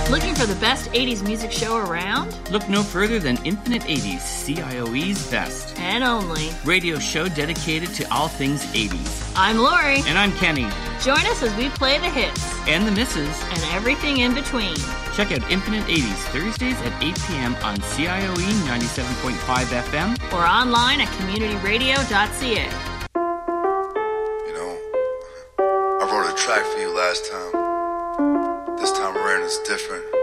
Looking for the best 80s music show around? Look no further than Infinite 80s, CIOE's best. And only. Radio show dedicated to all things 80s. I'm Lori. And I'm Kenny. Join us as we play the hits. And the misses. And everything in between. Check out Infinite 80s Thursdays at 8 p.m. on CIOE 97.5 FM. Or online at communityradio.ca. You know, I wrote a track for you last time. This time around it's different.